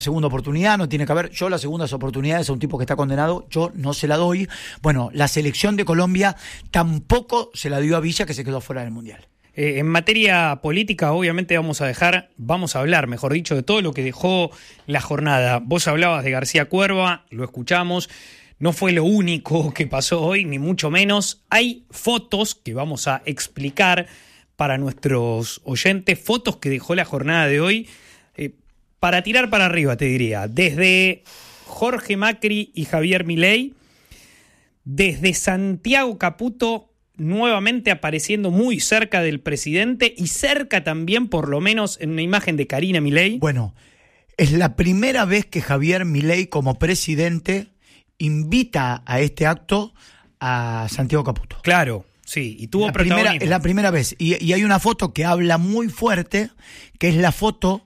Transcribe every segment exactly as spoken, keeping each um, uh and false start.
segunda oportunidad, no tiene que haber. Yo las segundas oportunidades a un tipo que está condenado, yo no se la doy. Bueno, la selección de Colombia tampoco se la dio a Villa, que se quedó fuera del Mundial. Eh, en materia política, obviamente vamos a dejar, vamos a hablar, mejor dicho, de todo lo que dejó la jornada. Vos hablabas de García Cuerva, lo escuchamos, no fue lo único que pasó hoy, ni mucho menos. Hay fotos que vamos a explicar para nuestros oyentes, fotos que dejó la jornada de hoy, eh, para tirar para arriba, te diría, desde Jorge Macri y Javier Milei, desde Santiago Caputo, nuevamente apareciendo muy cerca del presidente y cerca también, por lo menos, en una imagen de Karina Milei. Bueno, es la primera vez que Javier Milei, como presidente, invita a este acto a Santiago Caputo. Claro, sí, y tuvo la protagonismo. Primera, es la primera vez. Y, y hay una foto que habla muy fuerte, que es la foto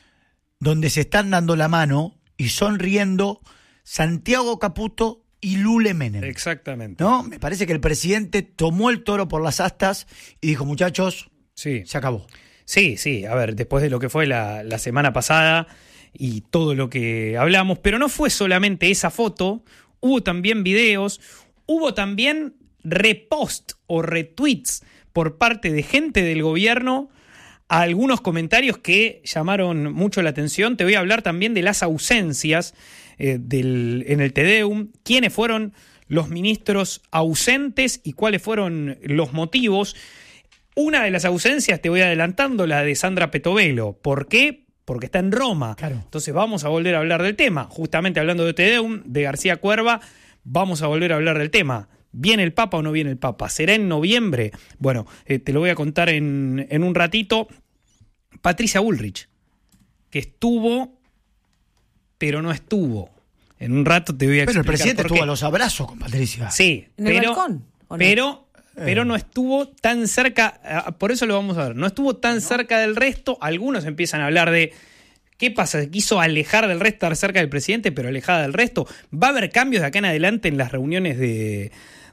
donde se están dando la mano y sonriendo Santiago Caputo y Lule Menem. Exactamente. ¿No? Me parece que el presidente tomó el toro por las astas y dijo, muchachos, sí, se acabó. Sí, sí, a ver, después de lo que fue la, la semana pasada y todo lo que hablamos, pero no fue solamente esa foto, hubo también videos, hubo también repost o retweets por parte de gente del gobierno a algunos comentarios que llamaron mucho la atención. Te voy a hablar también de las ausencias eh, del, en el Tedeum, quiénes fueron los ministros ausentes y cuáles fueron los motivos. Una de las ausencias, te voy adelantando, la de Sandra Petovelo. ¿Por qué? Porque está en Roma. Claro. Entonces vamos a volver a hablar del tema. Justamente hablando de Tedeum, de García Cuerva, vamos a volver a hablar del tema. ¿Viene el Papa o no viene el Papa? ¿Será en noviembre? Bueno, eh, te lo voy a contar en, en un ratito. Patricia Bullrich, que estuvo, pero no estuvo. En un rato te voy a explicar. Pero el presidente por estuvo qué. a los abrazos con Patricia. Sí, ¿En el pero, balcón, o no? pero, Eh. pero no estuvo tan cerca, por eso lo vamos a ver, no estuvo tan ¿No? cerca del resto. Algunos empiezan a hablar de ¿qué pasa? Se quiso alejar del resto, estar cerca del presidente, pero alejada del resto. ¿Va a haber cambios de acá en adelante en las reuniones de,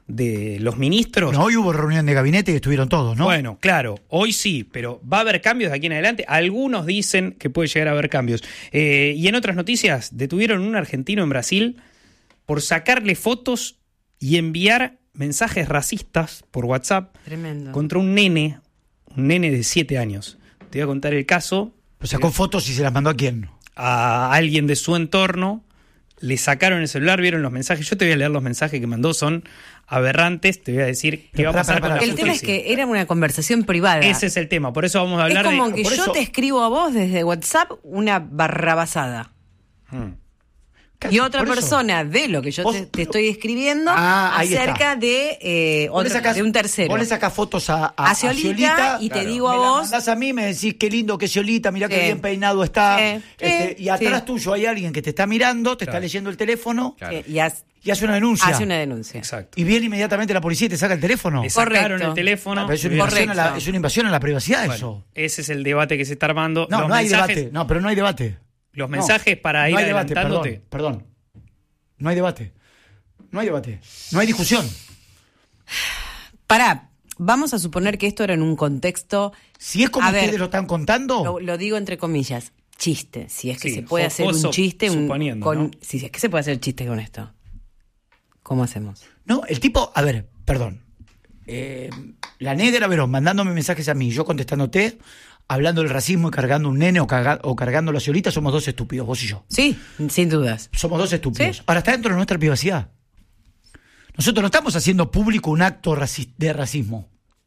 de los ministros? No, hoy hubo reunión de gabinete y estuvieron todos, ¿no? Bueno, claro, hoy sí, pero ¿va a haber cambios de aquí en adelante? Algunos dicen que puede llegar a haber cambios. Eh, y en otras noticias, detuvieron a un argentino en Brasil por sacarle fotos y enviar mensajes racistas por WhatsApp. Tremendo. Contra un nene, un nene de siete años. Te voy a contar el caso. Pero sacó fotos y se las mandó a quién. A alguien de su entorno, le sacaron el celular, vieron los mensajes. Yo te voy a leer los mensajes que mandó, son aberrantes. Te voy a decir qué va a pasar con la El tema es que era una conversación privada. Ese es el tema, por eso vamos a hablar de... Es como de, que yo eso... te escribo a vos desde WhatsApp una barrabasada. Hmm. Y otra persona ve lo que yo te, te estoy escribiendo ah, acerca de, eh, otro, sacás, de un tercero. Vos le sacás fotos a, a, a Sciolita, a Sciolita y claro. te digo a me vos... Me mandás a mí, me decís qué lindo que Sciolita, mirá sí. qué bien peinado está. Sí. Este, Sí. y atrás sí. tuyo hay alguien que te está mirando, te claro. está leyendo el teléfono Claro. Y, has, y hace una denuncia. Hace una denuncia. Exacto. Y viene inmediatamente la policía y te saca el teléfono. Le sacaron Correcto. el teléfono. Ah, pero es, una invasión a la, es una invasión a la privacidad, Bueno, eso. ese es el debate que se está armando. No, los no hay mensajes, debate. No, pero no hay debate. Los mensajes no, para no ir hay debate, adelantándote. perdón, perdón. No hay debate. No hay debate. No hay discusión. Pará, vamos a suponer que esto era en un contexto... Si es como A ustedes ver, lo están contando... Lo, lo digo entre comillas, chiste. Si es que Sí, se puede hacer jocoso, un chiste... Un, suponiendo, con, ¿no? Si es que se puede hacer chiste con esto. ¿Cómo hacemos? No, el tipo... A ver, perdón. Eh, la negra Verón mandándome mensajes a mí, yo contestándote, hablando del racismo y cargando un nene o, carga, o cargando la Sciolita, somos dos estúpidos, vos y yo. Sí, sin dudas. Somos dos estúpidos. ¿Sí? Ahora está dentro de nuestra privacidad. Nosotros no estamos haciendo público un acto raci- de racismo.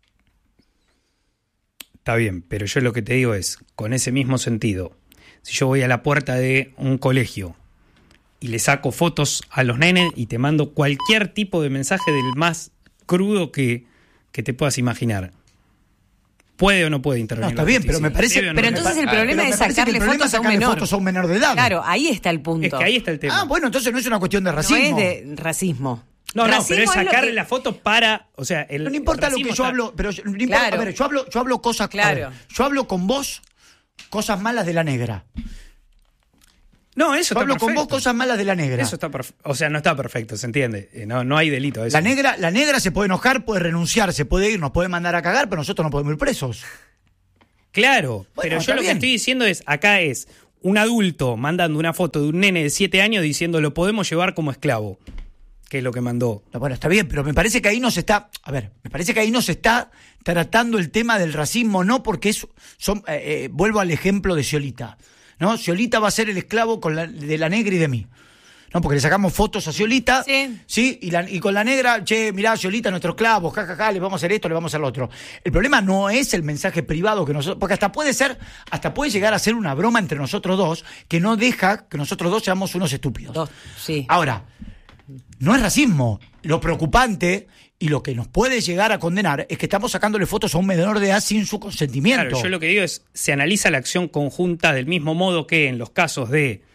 Está bien, pero yo lo que te digo es, con ese mismo sentido, si yo voy a la puerta de un colegio y le saco fotos a los nenes y te mando cualquier tipo de mensaje del más crudo que, que te puedas imaginar, ¿puede o no puede intervenir? No, está la bien, justicia? pero me parece- ¿Debe o no Pero debe? entonces el Ah, problema Pero es me parece que sacarle el problema fotos es a un sacarle menor. fotos a un menor de edad. Claro, ahí está el punto. Es que ahí está el tema. Ah, bueno, entonces no es una cuestión de No racismo. es de racismo. No, no, Racismo pero es lo sacarle que- la foto para... O sea, el, No, no importa el lo que yo racismo está- hablo, pero yo, no importa, Claro. a ver, yo hablo, yo hablo cosas, Claro. a ver, yo hablo con vos cosas malas de la negra. No, eso Yo está hablo perfecto. con vos cosas malas de la negra. Eso está perfecto. O sea, no está perfecto, ¿se entiende? Eh, No, no hay delito. Eso. La negra, la negra se puede enojar, puede renunciar, se puede ir, nos puede mandar a cagar, pero nosotros no podemos ir presos. Claro, Bueno, pero está yo lo bien. que estoy diciendo es, acá es un adulto mandando una foto de un nene de siete años diciendo lo podemos llevar como esclavo, que es lo que mandó. No, bueno, está bien, pero me parece que ahí no se está, a ver, me parece que ahí no se está tratando el tema del racismo, no, porque es, son, eh, eh, vuelvo al ejemplo de Sciolita, ¿no? Sciolita va a ser el esclavo con la, de la negra y de mí. No, porque le sacamos fotos a Sciolita, sí, ¿sí? Y, la, y con la negra, che, mirá, Sciolita, nuestro esclavo, jajaja, ja, ja, le vamos a hacer esto, le vamos a hacer lo otro. El problema no es el mensaje privado que nosotros, porque hasta puede ser, hasta puede llegar a ser una broma entre nosotros dos, que no deja que nosotros dos seamos unos estúpidos. Dos, sí. Ahora, no es racismo. Lo preocupante y lo que nos puede llegar a condenar es que estamos sacándole fotos a un menor de edad sin su consentimiento. Claro, yo lo que digo es, se analiza la acción conjunta del mismo modo que en los casos de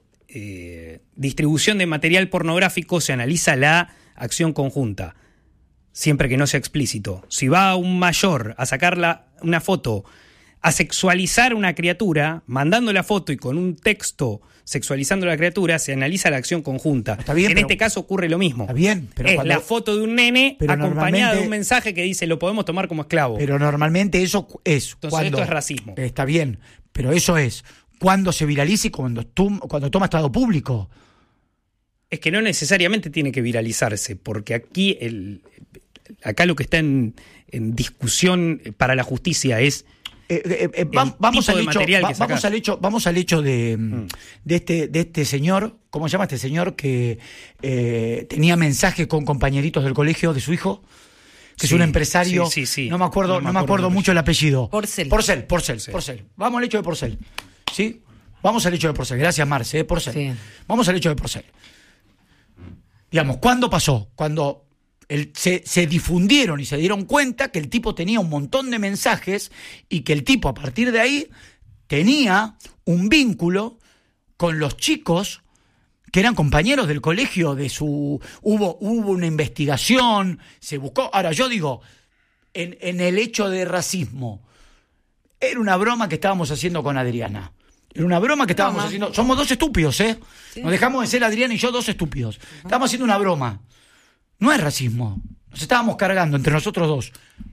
Eh, distribución de material pornográfico se analiza la acción conjunta, siempre que no sea explícito. Si va un mayor a sacar la, una foto, a sexualizar a una criatura, mandando la foto y con un texto sexualizando a la criatura, se analiza la acción conjunta. Está bien, en pero, este caso ocurre lo mismo. Está bien, pero es cuando, la foto de un nene acompañada de un mensaje que dice lo podemos tomar como esclavo. Pero normalmente eso es Entonces cuando, esto es racismo. Está bien, pero eso es cuando se viraliza y cuando, tú, cuando toma estado público. Es que no necesariamente tiene que viralizarse, porque aquí el, acá lo que está en, en discusión para la justicia es eh, eh, eh, va, vamos, al hecho, va, vamos al hecho vamos al hecho de, mm. de este de este señor, ¿cómo se llama este señor que eh, tenía mensaje con compañeritos del colegio de su hijo? Que sí, es un empresario, sí, sí, sí. no me acuerdo, no me acuerdo, no me acuerdo mucho el apellido. Porcel. Porcel, Porcel, sí. Porcel. Vamos al hecho de Porcel. ¿Sí? Vamos al hecho de Porcel. Gracias, Marce, ¿eh? Porcel. Sí. Vamos al hecho de Porcel. Digamos, ¿cuándo pasó? Cuando el, se, se difundieron y se dieron cuenta que el tipo tenía un montón de mensajes y que el tipo, a partir de ahí, tenía un vínculo con los chicos que eran compañeros del colegio de su... Hubo, hubo una investigación, se buscó... Ahora, yo digo, en, en el hecho de racismo, era una broma que estábamos haciendo con Adriana. Era una broma que estábamos no, haciendo... Somos dos estúpidos, ¿eh? Sí. Nos dejamos de ser Adriana y yo dos estúpidos. Uh-huh. Estábamos haciendo una broma. No es racismo. Nos estábamos cargando entre nosotros dos.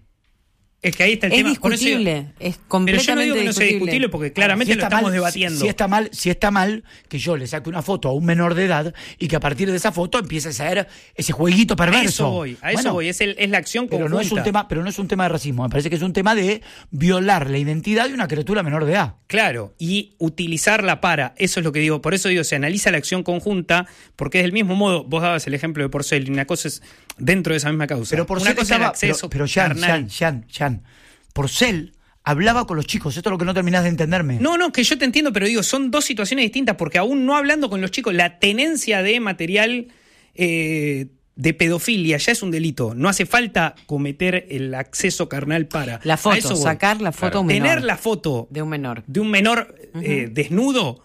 Es que ahí está el es tema. Discutible, eso, es completamente pero yo no digo que no sea discutible. discutible porque claramente si lo estamos mal, debatiendo. Si, si, está mal, si está mal que yo le saque una foto a un menor de edad y que a partir de esa foto empiece a hacer ese jueguito perverso. A eso voy, a eso bueno, voy. Es, el, es la acción pero conjunta. No es un tema, pero no es un tema de racismo. Me parece que es un tema de violar la identidad de una criatura menor de edad. Claro, y utilizarla para, eso es lo que digo, por eso digo, se analiza la acción conjunta, porque es del mismo modo, vos dabas el ejemplo de Porcel, y una cosa es dentro de esa misma causa. Pero Porcel una cosa estaba, es el acceso pero, pero Jan, Jan, Jan, Jan, Porcel hablaba con los chicos, esto es lo que no terminás de entenderme. No, no, que yo te entiendo, pero digo, son dos situaciones distintas, porque aún no hablando con los chicos, la tenencia de material eh, de pedofilia ya es un delito. No hace falta cometer el acceso carnal para... La foto, sacar la foto claro. a un menor. Tener la foto de un menor, de un menor uh-huh. eh, desnudo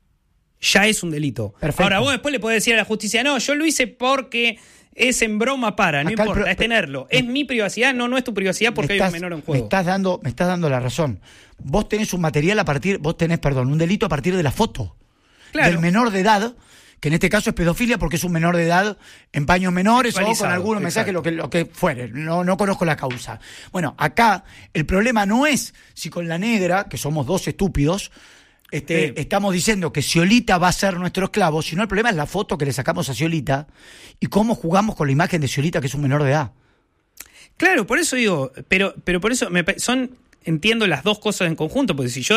ya es un delito. Perfecto. Ahora, vos después le podés decir a la justicia, no, yo lo hice porque... Es en broma para, no Acá importa, pro, es tenerlo. ¿Es mi privacidad? No, no es tu privacidad porque estás, hay un menor en juego. Me estás dando, me estás dando la razón. Vos tenés un material a partir, vos tenés, perdón, un delito a partir de la foto. Claro. Del menor de edad, que en este caso es pedofilia porque es un menor de edad en paños menores o con algunos mensajes, lo que, lo que fuere. No, no conozco la causa. Bueno, acá el problema no es si con la negra, que somos dos estúpidos, Este, sí. estamos diciendo que Sciolita va a ser nuestro esclavo, sino el problema es la foto que le sacamos a Sciolita y cómo jugamos con la imagen de Sciolita, que es un menor de edad. Claro, por eso digo, pero, pero por eso me, son, entiendo las dos cosas en conjunto, porque si yo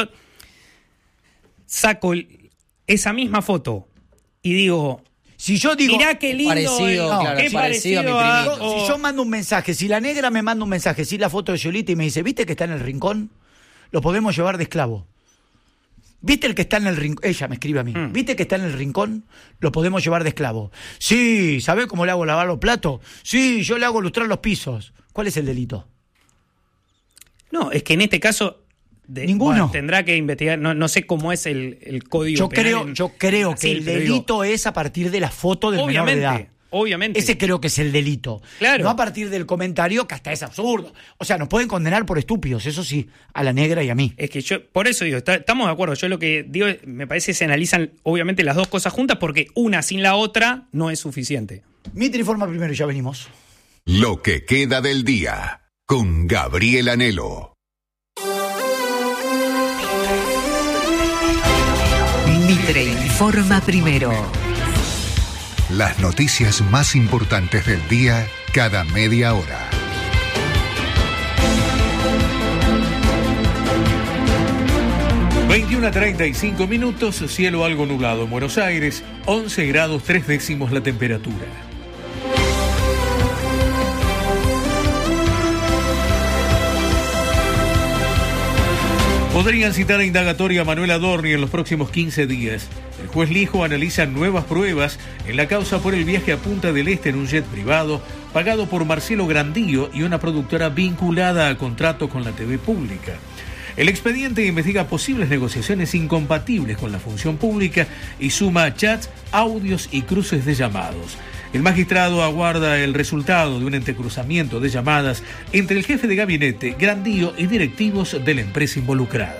saco esa misma foto y digo, si yo digo, mirá qué lindo, parecido, no, claro, qué parecido, parecido a mi a, o... Si yo mando un mensaje, si la negra me manda un mensaje, si la foto de Sciolita y me dice, ¿viste que está en el rincón? Lo podemos llevar de esclavo. ¿Viste el que está en el rincón? Ella me escribe a mí. Mm. ¿Viste que está en el rincón? Lo podemos llevar de esclavo. Sí, ¿sabés cómo le hago lavar los platos? Sí, yo le hago lustrar los pisos. ¿Cuál es el delito? No, es que en este caso... De, Ninguno. Bueno, tendrá que investigar, no, no sé cómo es el, el código yo penal. Creo, en, yo creo así, que el delito digo, es a partir de la foto del menor de edad. Obviamente. Ese creo que es el delito. Claro. No a partir del comentario, que hasta es absurdo. O sea, nos pueden condenar por estúpidos, eso sí, a la negra y a mí. Es que yo, por eso digo, está, estamos de acuerdo. Yo lo que digo, me parece que se analizan obviamente las dos cosas juntas porque una sin la otra no es suficiente. Mitre informa primero y ya venimos. Lo que queda del día, con Gabriel Anhelo. Mitre informa primero. Las noticias más importantes del día cada media hora. veintiuno a treinta y cinco minutos, cielo algo nublado en Buenos Aires, once grados tres décimos la temperatura. Podrían citar a indagatoria a Manuel Adorni en los próximos quince días. El juez Lijo analiza nuevas pruebas en la causa por el viaje a Punta del Este en un jet privado pagado por Marcelo Grandío y una productora vinculada a contrato con la T V pública. El expediente investiga posibles negociaciones incompatibles con la función pública y suma chats, audios y cruces de llamados. El magistrado aguarda el resultado de un entrecruzamiento de llamadas entre el jefe de gabinete, Grandío y directivos de la empresa involucrada.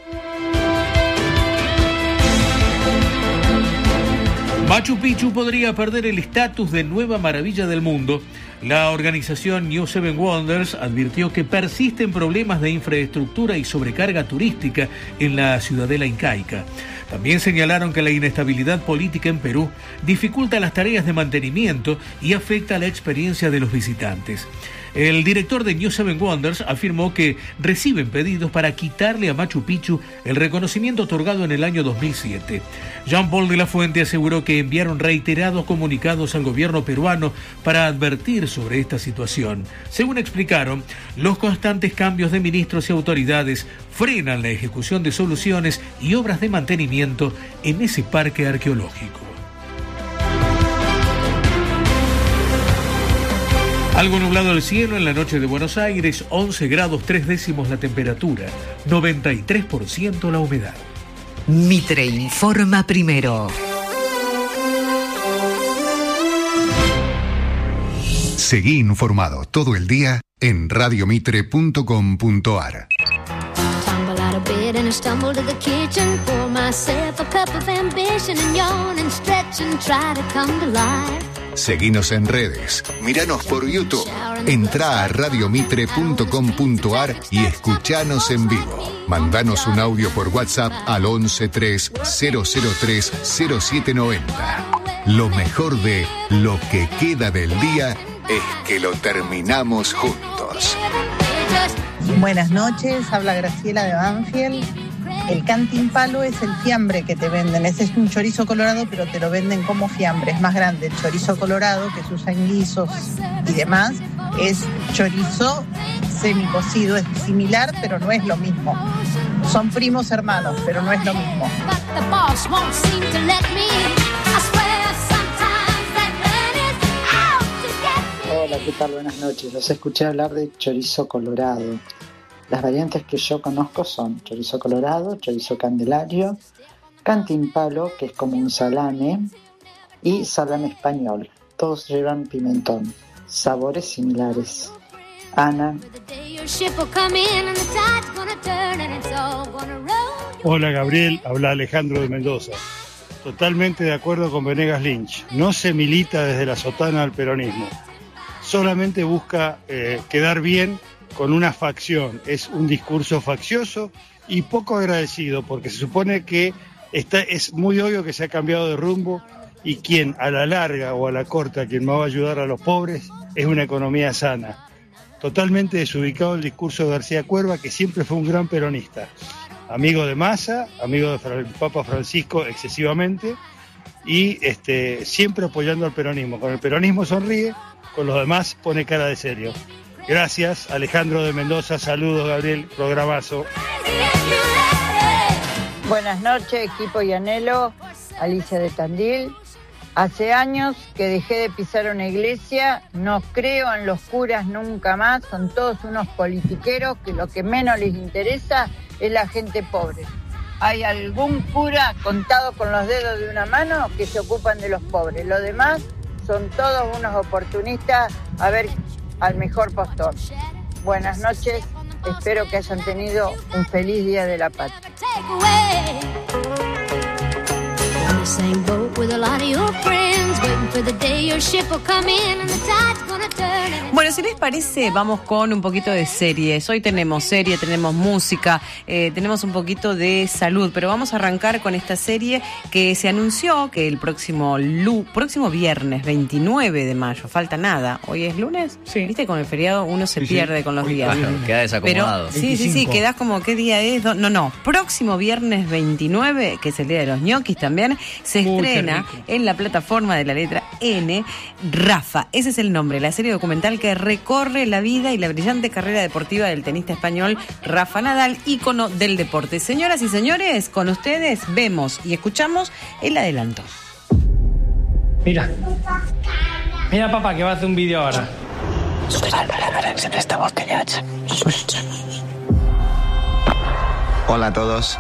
Machu Picchu podría perder el estatus de nueva maravilla del mundo. La organización New Seven Wonders advirtió que persisten problemas de infraestructura y sobrecarga turística en la ciudadela incaica. También señalaron que la inestabilidad política en Perú dificulta las tareas de mantenimiento y afecta la experiencia de los visitantes. El director de New Seven Wonders afirmó que reciben pedidos para quitarle a Machu Picchu el reconocimiento otorgado en el año dos mil siete. Jean-Paul de la Fuente aseguró que enviaron reiterados comunicados al gobierno peruano para advertir sobre esta situación. Según explicaron, los constantes cambios de ministros y autoridades frenan la ejecución de soluciones y obras de mantenimiento en ese parque arqueológico. Algo nublado el cielo en la noche de Buenos Aires, once grados tres décimos la temperatura, noventa y tres por ciento la humedad. Mitre informa primero. Seguí informado todo el día en radio mitre punto com punto a r. Seguinos en redes, míranos por YouTube, entrá a radio mitre punto com punto a r y escuchanos en vivo. Mandanos un audio por WhatsApp al once tres cero cero tres cero siete noventa. Lo mejor de Lo que queda del día es que lo terminamos juntos. Buenas noches, habla Graciela de Banfield. El cantimpalo es el fiambre que te venden. Ese es un chorizo colorado, pero te lo venden como fiambre. Es más grande. El chorizo colorado, que se usa en guisos y demás, es chorizo semicocido. Es similar, pero no es lo mismo. Son primos hermanos, pero no es lo mismo. Hola, ¿qué tal? Buenas noches. Los escuché hablar de chorizo colorado. Las variantes que yo conozco son chorizo colorado, chorizo candelario, cantimpalo, que es como un salame, y salame español. Todos llevan pimentón. Sabores similares. Ana. Hola Gabriel, habla Alejandro de Mendoza. Totalmente de acuerdo con Venegas Lynch. No se milita desde la sotana al peronismo. Solamente busca eh, quedar bien con una facción. Es un discurso faccioso y poco agradecido, porque se supone que está, es muy obvio que se ha cambiado de rumbo, y quien a la larga o a la corta, quien va a ayudar a los pobres, es una economía sana. Totalmente desubicado el discurso de García Cuerva, que siempre fue un gran peronista. Amigo de Massa, amigo del Papa Francisco excesivamente, y este, siempre apoyando al peronismo. Con el peronismo sonríe, con los demás pone cara de serio. Gracias, Alejandro de Mendoza. Saludos, Gabriel. Programazo. Buenas noches, equipo Yanelo. Alicia de Tandil. Hace años que dejé de pisar una iglesia. No creo en los curas nunca más. Son todos unos politiqueros que lo que menos les interesa es la gente pobre. Hay algún cura contado con los dedos de una mano que se ocupan de los pobres. Los demás son todos unos oportunistas a ver al mejor postor. Buenas noches, espero que hayan tenido un feliz Día de la Patria. same boat with a lot of your friends, waiting for the day your ship will come in and the tide's gonna turn. Bueno, si les parece, vamos con un poquito de series. Hoy tenemos serie, tenemos música, eh, tenemos un poquito de salud, pero vamos a arrancar con esta serie que se anunció que el próximo lu- próximo viernes veintinueve de mayo, falta nada. ¿Hoy es lunes? Sí. ¿Viste? Con el feriado uno se Sí, sí. pierde con los Uy, días. Claro, queda desacomodado. Pero, sí, sí, sí, quedás como, ¿qué día es? No, no, próximo viernes veintinueve, que es el día de los ñoquis también, se Uy, qué estrena rico. en la plataforma de la letra N, Rafa. Ese es el nombre, la serie documental que recorre la vida y la brillante carrera deportiva del tenista español Rafa Nadal, ícono del deporte. Señoras y señores, con ustedes vemos y escuchamos el adelanto. Mira. Mira, papá, que va a hacer un vídeo ahora. Hola a todos.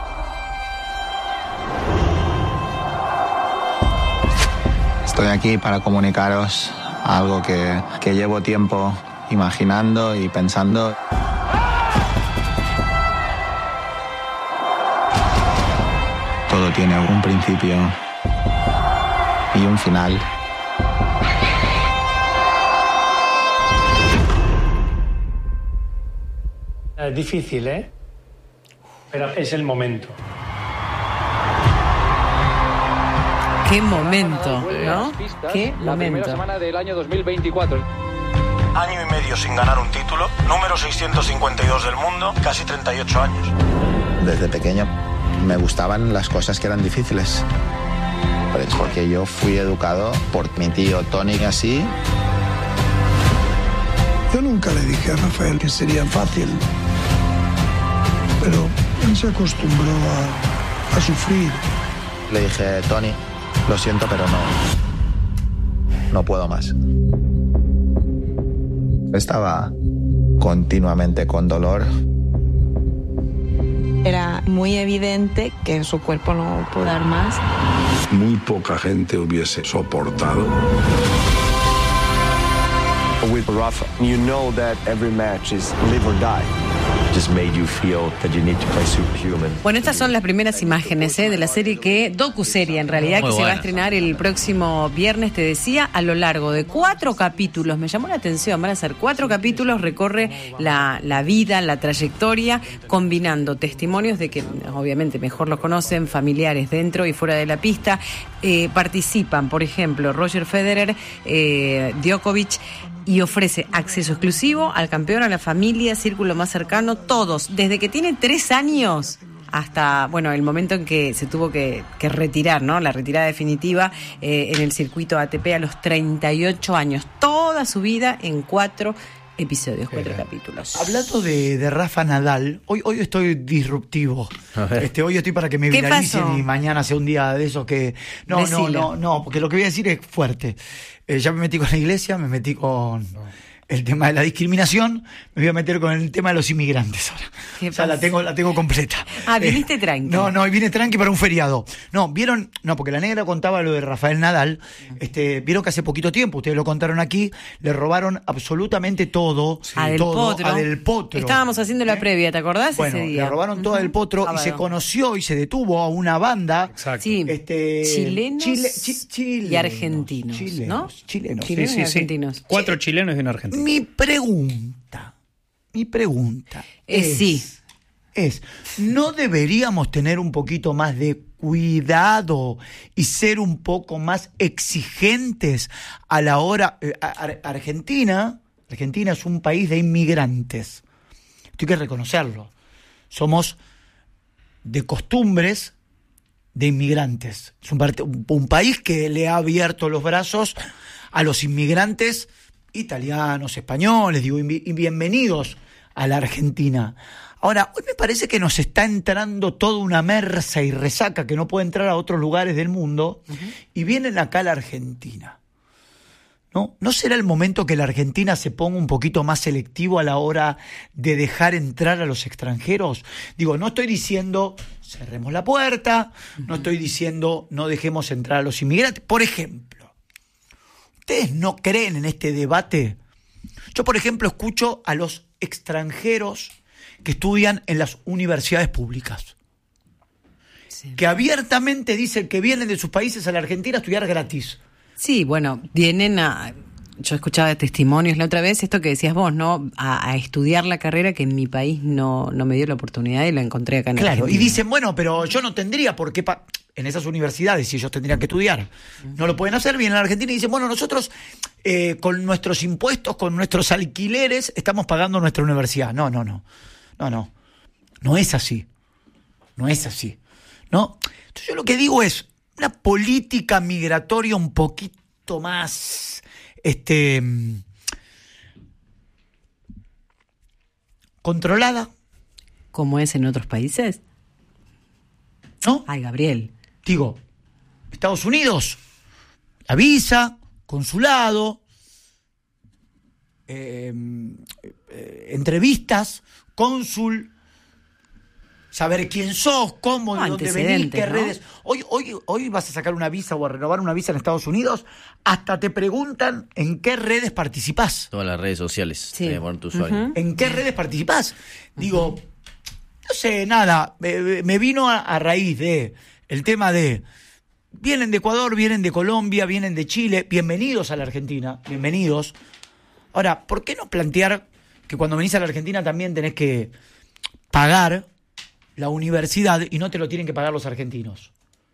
Estoy aquí para comunicaros algo que, que llevo tiempo imaginando y pensando. Todo tiene un principio y un final. Es difícil, ¿eh? Pero es el momento. Qué momento, ¿no? Qué La primera momento. semana del año dos mil veinticuatro. Año y medio sin ganar un título, número seiscientos cincuenta y dos del mundo, casi treinta y ocho años. Desde pequeño me gustaban las cosas que eran difíciles. Pues porque yo fui educado por mi tío Tony así. Yo nunca le dije a Rafael que sería fácil, pero él se acostumbró a, a sufrir. Le dije, Tony, lo siento, pero no, no puedo más. Estaba continuamente con dolor. Era muy evidente que su cuerpo no pudo dar más. Muy poca gente hubiese soportado. With Rafa, you know that every match is live or die. Just made you feel that you need to play superhuman. Bueno, estas son las primeras imágenes ¿eh? de la serie que, docuserie en realidad, Muy que se va a buena. estrenar el próximo viernes, te decía, a lo largo de cuatro capítulos. Me llamó la atención, van a ser cuatro capítulos, recorre la, la vida, la trayectoria, combinando testimonios de que obviamente mejor los conocen, familiares dentro y fuera de la pista. Eh, participan, por ejemplo, Roger Federer, eh, Djokovic, y ofrece acceso exclusivo al campeón, a la familia, círculo más cercano, todos, desde que tiene tres años hasta, bueno, el momento en que se tuvo que, que retirar, ¿no? La retirada definitiva eh, en el circuito A T P a los treinta y ocho años. Toda su vida en cuatro episodios, cuatro Eh, capítulos. Hablando de, de Rafa Nadal, hoy, hoy estoy disruptivo. Este, hoy estoy para que me ¿Qué viralicen pasó? y mañana sea un día de esos que... No, no, Decilo. no, no, porque lo que voy a decir es fuerte. Eh, ya me metí con la iglesia, me metí con el tema de la discriminación, me voy a meter con el tema de los inmigrantes ahora. ¿Qué O sea, la pasa? tengo, la tengo completa. Ah, viniste Eh, tranqui. No, no, vine tranqui para un feriado. No, vieron, no, porque la negra contaba lo de Rafael Nadal. Este, vieron que hace poquito tiempo, ustedes lo contaron aquí, le robaron absolutamente todo. A Del todo Potro. a Del Potro. Estábamos haciendo la previa, ¿te acordás Bueno, ese día? le robaron todo el Potro y Sábado. se conoció y se detuvo a una banda. Sí, Este, chilenos Chile- chi- chilenos, y argentinos, chilenos, ¿no? chilenos. Chilenos Sí, y sí, sí. argentinos. Cuatro chilenos y un argentino. Mi pregunta, mi pregunta Eh, es, sí. es, ¿no deberíamos tener un poquito más de cuidado y ser un poco más exigentes a la hora... eh, a- a- Argentina, Argentina es un país de inmigrantes, esto hay que reconocerlo, somos de costumbres de inmigrantes, es un, parte- un- un país que le ha abierto los brazos a los inmigrantes italianos, españoles, digo, invi- y bienvenidos a la Argentina. Ahora, hoy me parece que nos está entrando toda una merza y resaca que no puede entrar a otros lugares del mundo, y vienen acá a la Argentina. ¿No? ¿No será el momento que la Argentina se ponga un poquito más selectivo a la hora de dejar entrar a los extranjeros? Digo, no estoy diciendo cerremos la puerta, no estoy diciendo no dejemos entrar a los inmigrantes. Por ejemplo, ¿ustedes no creen en este debate? Yo, por ejemplo, escucho a los extranjeros que estudian en las universidades públicas. Sí. que abiertamente dicen que vienen de sus países a la Argentina a estudiar gratis. Sí, bueno, vienen a... Yo escuchaba testimonios la otra vez, esto que decías vos, ¿no? A, a estudiar la carrera que en mi país no, no me dio la oportunidad y la encontré acá en Claro, Argentina. y dicen, bueno, pero yo no tendría por qué... Pa en esas universidades, si ellos tendrían que estudiar, no lo pueden hacer, vienen a la Argentina y dicen, bueno, nosotros eh, con nuestros impuestos, con nuestros alquileres, estamos pagando nuestra universidad. No, no, no, no, no, no es así, no es así, ¿no? Entonces yo lo que digo es una política migratoria un poquito más, este, controlada. ¿Como es en otros países? ¿No? Ay, Gabriel. Digo, Estados Unidos, la visa, consulado, eh, eh, entrevistas, cónsul, saber quién sos, cómo, de dónde venís, qué ¿no? redes. Hoy, hoy, hoy vas a sacar una visa o a renovar una visa en Estados Unidos, hasta te preguntan en qué redes participás. Todas las redes sociales. Sí. Eh, poner tu usuario. Uh-huh. ¿En qué redes participás? Digo, no sé, nada, me, me vino a, a raíz de el tema de, vienen de Ecuador, vienen de Colombia, vienen de Chile, bienvenidos a la Argentina, bienvenidos. Ahora, ¿por qué no plantear que cuando venís a la Argentina también tenés que pagar la universidad y no te lo tienen que pagar los argentinos?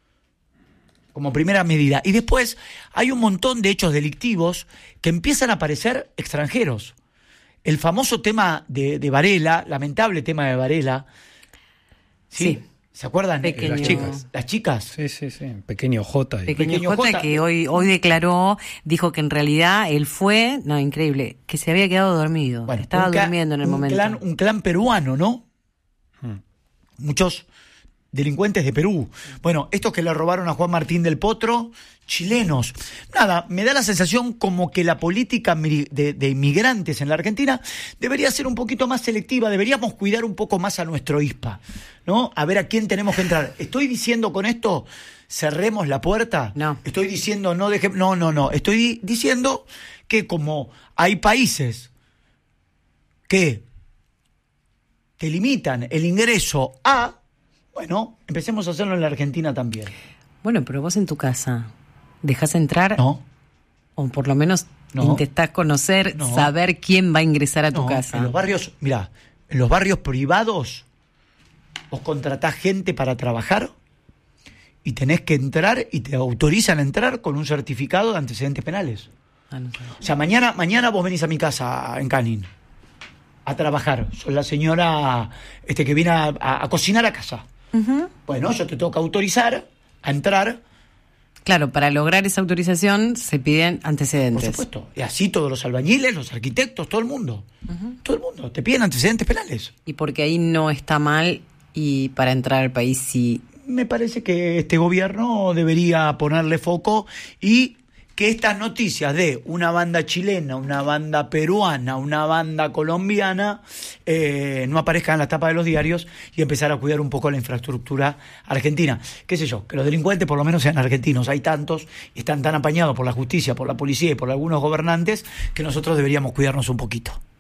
Como primera medida. Y después hay un montón de hechos delictivos que empiezan a aparecer extranjeros. El famoso tema de, de Varela, lamentable tema de Varela. ¿Sí? Sí. ¿Se acuerdan? Pequeño. Las chicas. Las chicas. Sí, sí, sí. Pequeño J. ahí. Pequeño, Pequeño Jota, Jota. que hoy, hoy declaró, dijo que en realidad él fue, no, increíble, que se había quedado dormido. Bueno, Estaba un clan- durmiendo en el un momento. Clan, un clan peruano, ¿no? Hmm. Muchos delincuentes de Perú. Bueno, estos que le robaron a Juan Martín del Potro, chilenos. Nada, me da la sensación como que la política mi- de, de inmigrantes en la Argentina debería ser un poquito más selectiva, deberíamos cuidar un poco más a nuestro I S P A, ¿no? A ver a quién tenemos que entrar. ¿Estoy diciendo con esto cerremos la puerta? No. Estoy diciendo no deje... No, no, no. Estoy diciendo que como hay países que te limitan el ingreso a... Bueno, empecemos a hacerlo en la Argentina también. Bueno, pero vos en tu casa, ¿dejás entrar? No. O por lo menos No. intentás conocer, No. saber quién va a ingresar a tu No, casa. En los barrios, mira, en los barrios privados, vos contratás gente para trabajar y tenés que entrar y te autorizan a entrar con un certificado de antecedentes penales. Ah, no sé. O sea, mañana, mañana vos venís a mi casa en Canin a trabajar. Sos la señora este, que viene a, a- a cocinar a casa. Ujú. Bueno, yo te tengo que autorizar a entrar, Claro, para lograr esa autorización se piden por antecedentes. supuesto. Y así todos los albañiles, los arquitectos, todo el mundo. Todo el mundo. Te piden antecedentes penales. Y porque ahí no está mal y para entrar al país sí. Me parece que este gobierno debería ponerle foco y que estas noticias de una banda chilena, una banda peruana, una banda colombiana, eh, no aparezcan en la tapa de los diarios y empezar a cuidar un poco la infraestructura argentina. Qué sé yo, que los delincuentes por lo menos sean argentinos. Hay tantos y están tan apañados por la justicia, por la policía y por algunos gobernantes que nosotros deberíamos cuidarnos un poquito.